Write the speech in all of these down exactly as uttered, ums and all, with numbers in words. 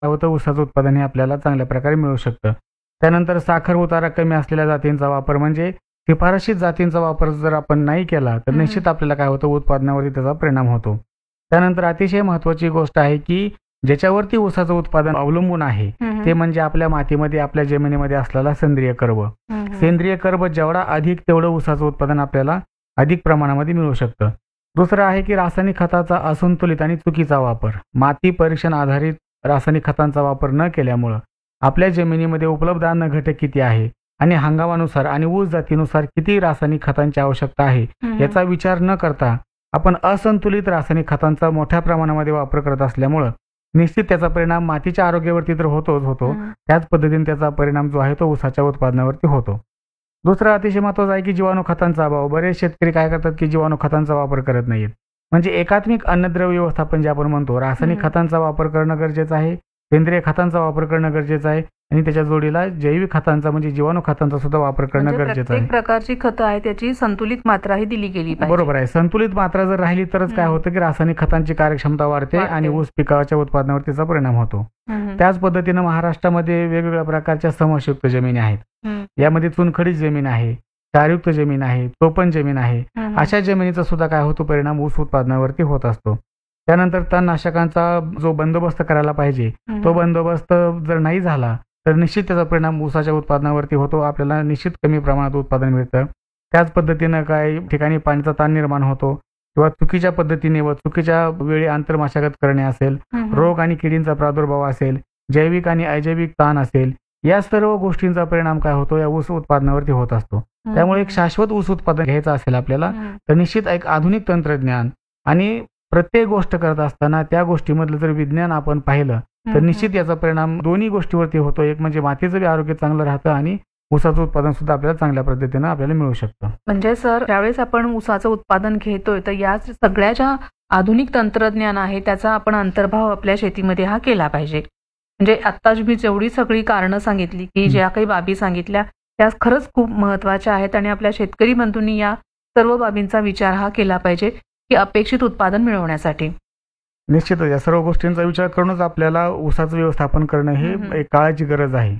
होतं ऊसाचं उत्पादन हे आपल्याला चांगल्या प्रकारे मिळू शकतं. त्यानंतर साखर उतारा कमी असलेल्या जातींचा वापर म्हणजे शिफारशीत जातींचा वापर जर आपण नाही केला तर निश्चित आपल्याला काय होतं उत्पादनावरती त्याचा परिणाम होतो. त्यानंतर अतिशय महत्त्वाची गोष्ट आहे की ज्याच्यावरती ऊसाचं उत्पादन अवलंबून आहे ते म्हणजे आपल्या मातीमध्ये आपल्या जमिनीमध्ये असलेला सेंद्रिय कर्ब. सेंद्रिय कर्ब जेवढा अधिक तेवढं ऊसाचं उत्पादन आपल्याला अधिक प्रमाणामध्ये मिळू शकतं. दुसरं आहे की रासायनिक खताचा असंतुलित आणि चुकीचा वापर. माती परीक्षण आधारित रासायनिक खतांचा वापर न केल्यामुळं आपल्या जमिनीमध्ये उपलब्ध अन्न घटक किती आहे आणि हंगामानुसार आणि ऊस जातीनुसार किती रासायनिक खतांची आवश्यकता आहे याचा विचार न करता आपण असंतुलित रासायनिक खतांचा मोठ्या प्रमाणामध्ये वापर करत असल्यामुळं निश्चित त्याचा परिणाम मातीच्या आरोग्यावरती तर होतोच होतो, त्याच पद्धतीने त्याचा परिणाम जो आहे तो ऊसाच्या उत्पादनावरती होतो. दुसरं अतिशय महत्त्वाचं आहे की जीवाणू खतांचा अभाव. बरेच शेतकरी काय करतात की जीवाणू खतांचा वापर करत नाहीत. म्हणजे एकात्मिक अन्नद्रव्य व्यवस्थापन जे आपण म्हणतो रासायनिक खतांचा वापर करणं गरजेचं आहे, सेंद्रिय खतांचा वापर करणं गरजेचं आहे आणि त्याच्या जोडीला जैविक खतांचा म्हणजे जीवाणू खतांचा सुद्धा वापर करणं गरजेचं आहे. प्रत्येक प्रकारची खतं आहे त्याची संतुलित मात्रा ही दिली गेली पाहिजे. बरोबर आहे. संतुलित मात्रा जर राहिली तरच काय होतं की रासायनिक खतांची कार्यक्षमता वाढते आणि ऊस पिकाच्या उत्पादनावर त्याचा परिणाम होतो. त्याच पद्धतीनं महाराष्ट्रामध्ये वेगवेगळ्या प्रकारच्या समशयुक्त जमिनी आहेत. यामध्ये चुनखडीत जमीन आहे, क्षारयुक्त जमीन आहे, चोपण जमीन आहे. अशा जमिनीचा सुद्धा काय होतो परिणाम ऊस उत्पादनावरती होत असतो. त्यानंतर तणनाशकांचा जो बंदोबस्त करायला पाहिजे तो बंदोबस्त जर नाही झाला तर निश्चित त्याचा परिणाम ऊसाच्या उत्पादनावरती होतो. आपल्याला निश्चित कमी प्रमाणात उत्पादन मिळतं. त्याच पद्धतीनं काही ठिकाणी पाण्याचा ताण निर्माण होतो किंवा चुकीच्या पद्धतीने व चुकीच्या वेळी आंतरमशागत करणे असेल, रोग आणि किडींचा प्रादुर्भाव असेल, जैविक आणि अजैविक ताण असेल, या सर्व गोष्टींचा परिणाम काय होतो या ऊस उत्पादनावरती होत असतो. त्यामुळे एक शाश्वत ऊस उत्पादन घ्यायचं असेल आपल्याला तर निश्चित एक आधुनिक तंत्रज्ञान आणि प्रत्येक गोष्ट करत असताना त्या गोष्टीमधलं जर विज्ञान आपण पाहिलं तर निश्चित याचा परिणाम दोन्ही गोष्टीवरती होतो. एक म्हणजे मातीचं बी आरोग्य चांगलं राहतं आणि ऊसाचं उत्पादन सुद्धा आपल्याला चांगल्या पद्धतीनं आपल्याला मिळू शकतं. म्हणजे सर ज्यावेळेस आपण ऊसाचं उत्पादन घेतोय तर या सगळ्या ज्या आधुनिक तंत्रज्ञान आहे त्याचा आपण अंतर्भाव आपल्या शेतीमध्ये हा केला पाहिजे. म्हणजे आता मी जेवढी सगळी कारणं सांगितली की ज्या काही बाबी सांगितल्या त्या खरंच खूप महत्वाच्या आहेत आणि आपल्या शेतकरी बंधूंनी या सर्व बाबींचा विचार हा केला पाहिजे की अपेक्षित उत्पादन मिळवण्यासाठी. निश्चितच या सर्व गोष्टींचा विचार करूनच आपल्याला ऊसाचं व्यवस्थापन करणं हे एक काळाची गरज आहे.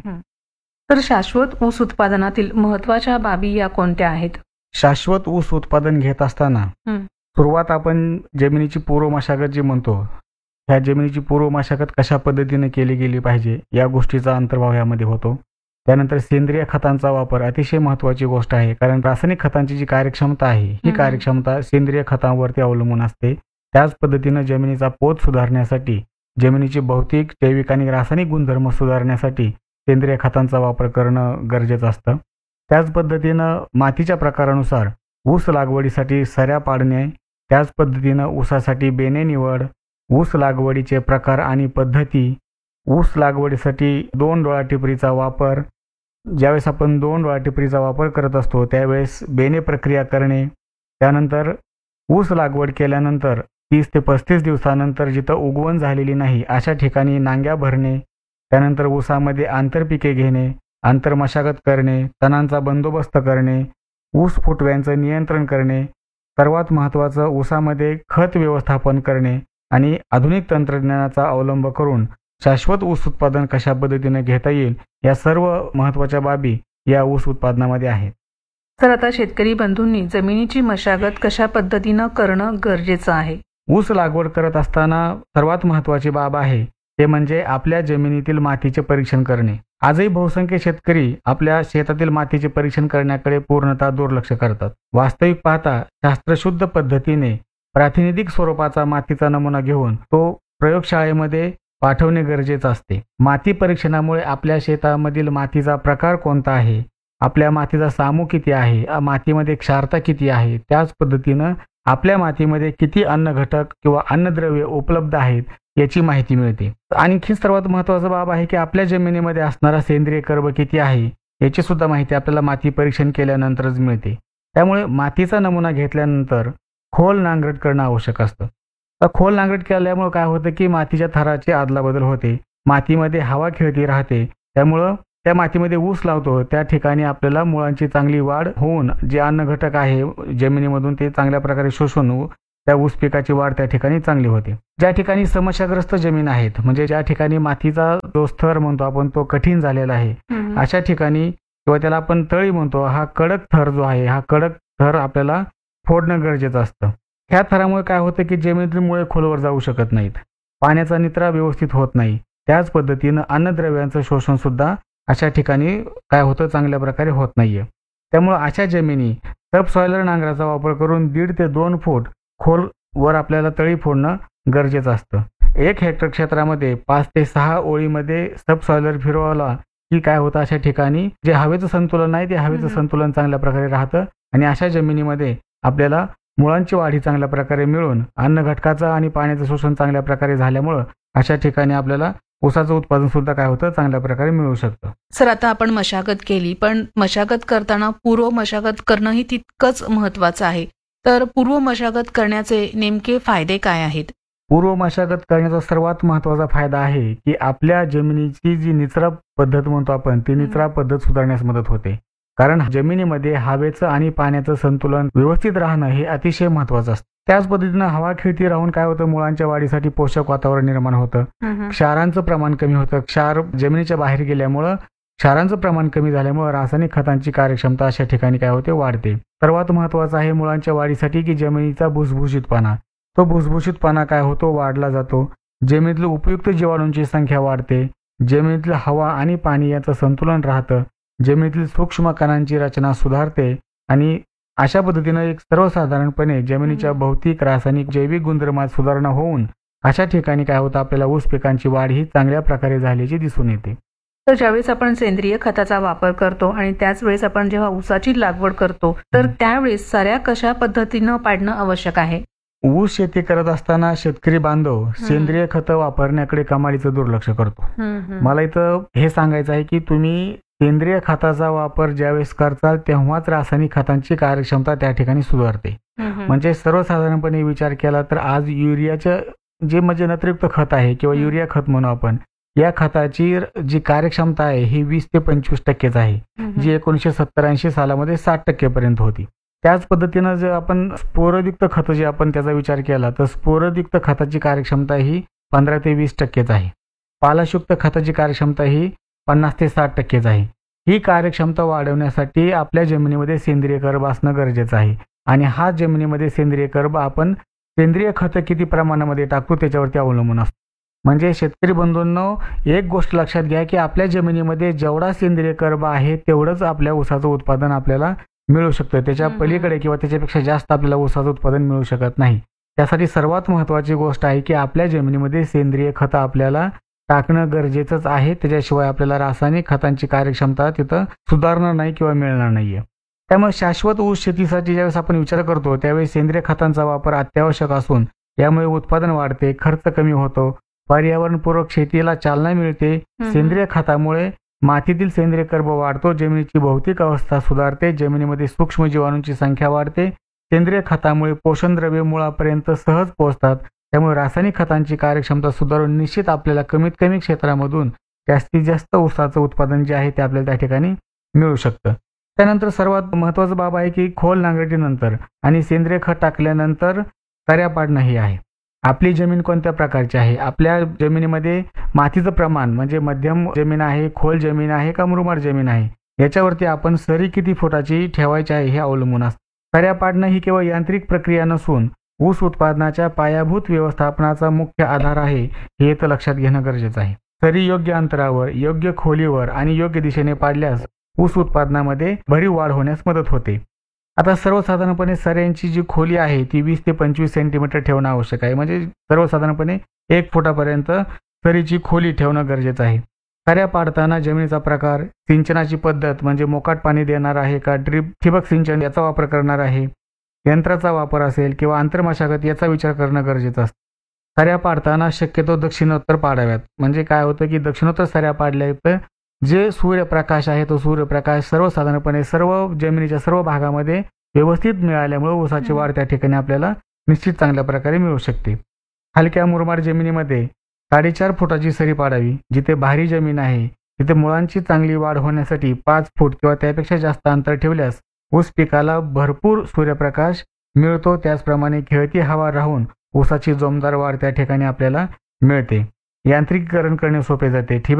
तर शाश्वत ऊस उत्पादनातील महत्वाच्या बाबी या कोणत्या आहेत? शाश्वत ऊस उत्पादन घेत असताना सुरुवात आपण जमिनीची पूर्व मशागत जी म्हणतो ह्या जमिनीची पूर्व मशागत कशा पद्धतीने केली गेली पाहिजे या गोष्टीचा अंतर्भाव यामध्ये होतो. त्यानंतर सेंद्रिय खतांचा वापर अतिशय महत्त्वाची गोष्ट आहे, कारण रासायनिक खतांची जी कार्यक्षमता आहे ही कार्यक्षमता सेंद्रिय खतांवरती अवलंबून असते. त्याच पद्धतीनं जमिनीचा पोत सुधारण्यासाठी, जमिनीची भौतिक, जैविक आणि रासायनिक गुणधर्म सुधारण्यासाठी सेंद्रिय खतांचा वापर करणं गरजेचं असतं. त्याच पद्धतीनं मातीच्या प्रकारानुसार ऊस लागवडीसाठी सऱ्या पाडणे, त्याच पद्धतीनं ऊसासाठी बेणे निवड, ऊस लागवडीचे प्रकार आणि पद्धती, ऊस लागवडीसाठी दोन डोळा टिपरीचा वापर, ज्यावेळेस आपण दोन डोळा टिपरीचा वापर करत असतो त्यावेळेस बेणे प्रक्रिया करणे, त्यानंतर ऊस लागवड केल्यानंतर तीस ते पस्तीस दिवसानंतर जिथं उगवण झालेली नाही अशा ठिकाणी नांग्या भरणे, त्यानंतर ऊसामध्ये आंतरपिके घेणे, आंतरमशागत करणे, तणांचा बंदोबस्त करणे, ऊस फुटव्यांचं नियंत्रण करणे, सर्वात महत्त्वाचं ऊसामध्ये खत व्यवस्थापन करणे आणि आधुनिक तंत्रज्ञानाचा अवलंब करून शाश्वत ऊस उत्पादन कशा पद्धतीने घेता येईल या सर्व महत्त्वाच्या बाबी या ऊस उत्पादनामध्ये आहेत. तर आता शेतकरी बंधूंनी जमिनीची मशागत कशा पद्धतीनं करणं गरजेचं आहे? ऊस लागवड करत असताना सर्वात महत्त्वाची बाब आहे ते म्हणजे आपल्या जमिनीतील मातीचे परीक्षण करणे. आजही बहुसंख्य शेतकरी आपल्या शेतातील मातीचे परीक्षण करण्याकडे पूर्णतः दुर्लक्ष करतात. वास्तविक पाहता शास्त्रशुद्ध पद्धतीने प्रातिनिधिक स्वरूपाचा मातीचा नमुना घेऊन तो प्रयोगशाळेमध्ये पाठवणे गरजेचं असते. माती परीक्षणामुळे आपल्या शेतामधील मातीचा प्रकार कोणता आहे, आपल्या मातीचा सामू किती आहे, मातीमध्ये क्षारता किती आहे, त्याच पद्धतीनं आपल्या मातीमध्ये किती अन्न घटक किंवा अन्नद्रव्य उपलब्ध आहेत याची माहिती मिळते. आणखी सर्वात महत्त्वाचा बाब आहे की आपल्या जमिनीमध्ये असणारा सेंद्रिय कर्ब किती आहे याची सुद्धा माहिती आपल्याला माती परीक्षण केल्यानंतरच मिळते. त्यामुळे मातीचा नमुना घेतल्यानंतर खोल नांगरट करणं आवश्यक असतं. तर खोल नांगरट केल्यामुळे काय होतं की मातीच्या थराची आदलाबदल होते, मातीमध्ये हवा खेळती राहते, त्यामुळं त्या मातीमध्ये ऊस लावतो त्या ठिकाणी आपल्याला मुळांची चांगली वाढ होऊन जे अन्न घटक आहे जमिनीमधून ते चांगल्या प्रकारे शोषून त्या ऊस पिकाची वाढ त्या ठिकाणी चांगली होते. ज्या ठिकाणी समस्याग्रस्त जमीन आहेत, म्हणजे ज्या ठिकाणी मातीचा जो स्तर म्हणतो आपण तो कठीण झालेला आहे, अशा ठिकाणी किंवा त्याला आपण तळी म्हणतो, हा कडक थर जो आहे, हा कडक थर आपल्याला फोडणं गरजेचं असतं. ह्या थरामुळे काय होतं की जमिनीतील मुळे खोलवर जाऊ शकत नाहीत, पाण्याचा निचरा व्यवस्थित होत नाही. त्याच पद्धतीनं अन्नद्रव्यांचं शोषण सुद्धा अशा ठिकाणी काय होतं, चांगल्या प्रकारे होत नाहीये. त्यामुळे अशा जमिनी सबसॉइलर नांगराचा वापर करून दीड ते दोन फूट खोल वर आपल्याला तळी फोडणं गरजेचं असतं. एक हेक्टर क्षेत्रामध्ये पाच ते सहा ओळीमध्ये सबसॉइलर फिरवला की काय होतं, अशा ठिकाणी जे हवेचं संतुलन आहे ते हवेचं संतुलन चांगल्या प्रकारे राहतं आणि अशा जमिनीमध्ये आपल्याला मुळांची वाढ ही चांगल्या प्रकारे मिळून अन्न घटकाचं आणि पाण्याचं शोषण चांगल्या प्रकारे झाल्यामुळं अशा ठिकाणी आपल्याला ऊसाचं उत्पादन सुद्धा काय होतं, चांगल्या प्रकारे मिळू शकतं. सर, आता आपण मशागत केली, पण मशागत करताना पूर्व मशागत करणंही तितकंच महत्वाचं आहे. तर पूर्व मशागत करण्याचे नेमके फायदे काय आहेत? पूर्व मशागत करण्याचा सर्वात महत्वाचा फायदा आहे की आपल्या जमिनीची जी निचरा पद्धत म्हणतो आपण, ती निचरा पद्धत सुधारण्यास मदत होते. कारण जमिनीमध्ये हवेचं आणि पाण्याचं संतुलन व्यवस्थित राहणं हे अतिशय महत्वाचं असतं. त्याच पद्धतीनं हवा खेळती राहून काय होतं, मुळांच्या वाढीसाठी पोषक वातावरण निर्माण होतं. क्षारांचं प्रमाण कमी होतं. क्षार जमिनीच्या बाहेर गेल्यामुळं क्षारांचं प्रमाण कमी झाल्यामुळे रासायनिक खतांची कार्यक्षमता अशा ठिकाणी काय होते, वाढते. सर्वात महत्वाचं आहे मुळांच्या वाढीसाठी की जमिनीचा भुसभुशीतपणा, तो भुसभुशीतपणा काय होतो, वाढला जातो. जमिनीतील उपयुक्त जीवाणूंची संख्या वाढते. जमिनीतील हवा आणि पाणी याचं संतुलन राहतं. जमिनीतील सूक्ष्म कणांची रचना सुधारते आणि अशा पद्धतीनं एक सर्वसाधारणपणे जमिनीच्या भौतिक, रासायनिक, जैविक गुणधर्मात सुधारणा होऊन अशा ठिकाणी काय होतं, आपल्याला ऊस पिकांची वाढ ही चांगल्या प्रकारे झाल्याची दिसून येते. तर ज्यावेळेस आपण सेंद्रिय खताचा वापर करतो आणि त्याच वेळेस आपण जेव्हा ऊसाची लागवड करतो, तर त्यावेळेस सऱ्या कशा पद्धतीनं पाडणं आवश्यक आहे? ऊस शेती करत असताना शेतकरी बांधव सेंद्रिय खतं वापरण्याकडे कमालीचं दुर्लक्ष करतो. मला इथं हे सांगायचं आहे की तुम्ही सेंद्रिय खताचा वापर ज्यावेळेस करताल तेव्हाच रासायनिक खतांची कार्यक्षमता त्या ठिकाणी सुधारते. म्हणजे सर्वसाधारणपणे विचार केला तर आज युरियाचं जे म्हणजे नत्रयुक्त खत आहे किंवा युरिया खत म्हणू आपण, या खताची जी कार्यक्षमता आहे ही वीस ते पंचवीस टक्केच आहे, जी एकोणीसशे सत्तर ऐंशी सालामध्ये साठ टक्केपर्यंत होती. त्याच पद्धतीनं जर आपण स्फोरयुक्त खत जे आपण त्याचा विचार केला तर स्फोरयुक्त खताची कार्यक्षमता ही पंधरा ते वीस टक्केच आहे. पालाशयुक्त खताची कार्यक्षमता ही पन्नास ते साठ टक्केच आहे. ही कार्यक्षमता वाढवण्यासाठी आपल्या जमिनीमध्ये सेंद्रिय कर्ब असणं गरजेचं आहे आणि हा जमिनीमध्ये सेंद्रिय कर्ब आपण सेंद्रिय खतं किती प्रमाणामध्ये टाकतो त्याच्यावरती अवलंबून असतो. म्हणजे शेतकरी बंधूंनो, एक गोष्ट लक्षात घ्या की आपल्या जमिनीमध्ये जेवढा सेंद्रिय कर्ब आहे तेवढंच आपल्या ऊसाचं उत्पादन आपल्याला मिळू शकतं. त्याच्या पलीकडे किंवा त्याच्यापेक्षा जास्त आपल्याला ऊसाचं उत्पादन मिळू शकत नाही. त्यासाठी सर्वात महत्वाची गोष्ट आहे की आपल्या जमिनीमध्ये सेंद्रिय खतं आपल्याला टाकणं गरजेचंच आहे. त्याच्याशिवाय आपल्याला रासायनिक खतांची कार्यक्षमता तिथं सुधारणार नाही किंवा मिळणार नाहीये. त्यामुळे शाश्वत ऊस शेतीसाठी ज्यावेळेस आपण विचार करतो त्यावेळेस सेंद्रिय खतांचा वापर अत्यावश्यक असून यामुळे उत्पादन वाढते, खर्च कमी होतो, पर्यावरणपूरक शेतीला चालना मिळते. सेंद्रिय खतामुळे मातीतील सेंद्रिय कर्ब वाढतो, जमिनीची भौतिक अवस्था सुधारते, जमिनीमध्ये सूक्ष्म जीवाणूंची संख्या वाढते. सेंद्रिय खतामुळे पोषण द्रव्ये मुळापर्यंत सहज पोहोचतात. त्यामुळे रासायनिक खतांची कार्यक्षमता सुधारून निश्चित आपल्याला कमीत कमी क्षेत्रामधून जास्तीत जास्त ऊसाचं उत्पादन जे आहे ते आपल्याला त्या ठिकाणी मिळू शकतं. त्यानंतर सर्वात महत्त्वाचं बाब आहे की खोल नांगरटीनंतर आणि सेंद्रिय खत टाकल्यानंतर सऱ्या पाडणं हे आहे. आपली जमीन कोणत्या प्रकारची आहे, आपल्या जमिनीमध्ये मातीचं प्रमाण म्हणजे मध्यम जमीन आहे, खोल जमीन आहे का मुरमाड जमीन आहे, याच्यावरती आपण सरी किती फुटाची ठेवायची आहे हे अवलंबून असतं. सऱ्या पाडणं ही केवळ यांत्रिक प्रक्रिया नसून ऊस उत्पादनाच्या पायाभूत व्यवस्थापनाचा मुख्य आधार आहे, हे तर लक्षात घेणं गरजेचं आहे. सरी योग्य अंतरावर, योग्य खोलीवर आणि योग्य दिशेने पाडल्यास ऊस उत्पादनामध्ये भरीव वाढ होण्यास मदत होते. आता सर्वसाधारणपणे सऱ्यांची जी खोली आहे ती वीस ते पंचवीस सेंटीमीटर ठेवणं आवश्यक आहे. म्हणजे सर्वसाधारणपणे एक फुटापर्यंत सरीची खोली ठेवणं गरजेचं आहे. सऱ्या पाडताना जमिनीचा प्रकार, सिंचनाची पद्धत म्हणजे मोकाट पाणी देणार आहे का ड्रिप ठिबक सिंचन याचा वापर करणार आहे, यंत्राचा वापर असेल किंवा आंतरमशागत याचा विचार करणं गरजेचं असतं. सऱ्या पाडताना शक्यतो दक्षिणोत्तर पाडाव्यात. म्हणजे काय होतं की दक्षिणोत्तर सऱ्या पाडल्या तर जे सूर्यप्रकाश आहे तो सूर्यप्रकाश सर्वसाधारणपणे सर्व जमिनीच्या सर्व भागामध्ये व्यवस्थित मिळाल्यामुळे ऊसाची वाढ त्या ठिकाणी आपल्याला निश्चित चांगल्या प्रकारे मिळू शकते. हलक्या मुरमाड जमिनीमध्ये साडेचार फुटाची सरी पाडावी. जिथे भारी जमीन आहे तिथे मुळांची चांगली वाढ होण्यासाठी पाच फूट किंवा त्यापेक्षा जास्त अंतर ठेवल्यास ऊस पिकाला भरपूर सूर्यप्रकाश मिळतो, त्याचप्रमाणे खेळती हवा राहून ऊसाची जोमदार वाढ त्या ठिकाणी आपल्याला मिळते. यांत्रिकीकरण करणे सोपे जाते. ठिबक